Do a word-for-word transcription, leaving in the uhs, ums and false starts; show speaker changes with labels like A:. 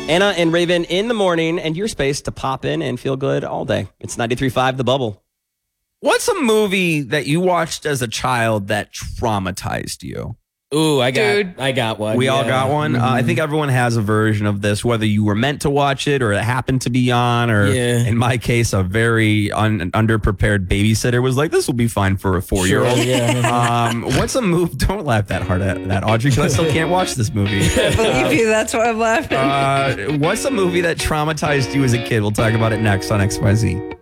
A: Anna and Raven in the morning, and your space to pop in and feel good all day. It's ninety-three point five The Bubble.
B: What's a movie that you watched as a child that traumatized you?
C: Ooh, I got,
D: Dude.
C: I got one.
B: We
C: yeah.
B: all got one.
C: Mm-hmm.
B: Uh, I think everyone has a version of this, whether you were meant to watch it or it happened to be on, or
C: Yeah.
B: in my case, a very un- underprepared babysitter was like, "This will be fine for a four-year-old."
C: Sure, yeah.
B: um, what's a move? Don't laugh that hard at that, Audrey, because I still can't watch this movie.
D: Believe you, that's why I'm laughing.
B: Uh, what's a movie that traumatized you as a kid? We'll talk about it next on X Y Z.